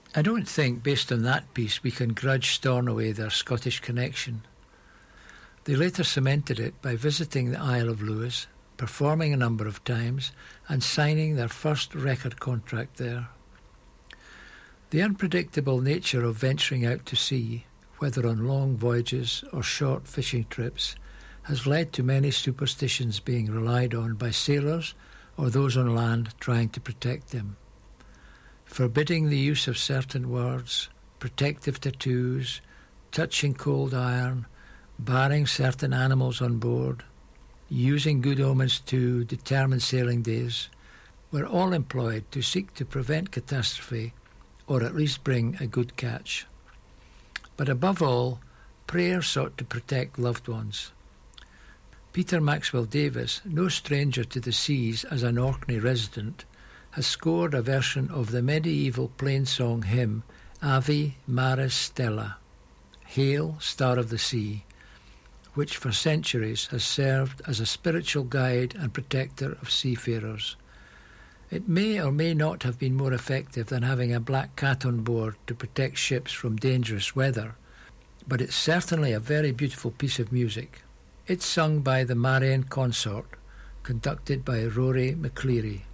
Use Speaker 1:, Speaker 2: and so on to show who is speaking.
Speaker 1: I don't think, based on that piece, we can grudge Stornoway their Scottish connection. They later cemented it by visiting the Isle of Lewis, performing a number of times, and signing their first record contract there. The unpredictable nature of venturing out to sea, whether on long voyages or short fishing trips, has led to many superstitions being relied on by sailors or those on land trying to protect them. Forbidding the use of certain words, protective tattoos, touching cold iron, barring certain animals on board, using good omens to determine sailing days, were all employed to seek to prevent catastrophe or at least bring a good catch. But above all, prayer sought to protect loved ones. Peter Maxwell Davis, no stranger to the seas as an Orkney resident, has scored a version of the medieval plain-song hymn Ave Maris Stella, Hail, Star of the Sea, which for centuries has served as a spiritual guide and protector of seafarers. It may or may not have been more effective than having a black cat on board to protect ships from dangerous weather, but it's certainly a very beautiful piece of music. It's sung by the Marian Consort, conducted by Rory McCleary.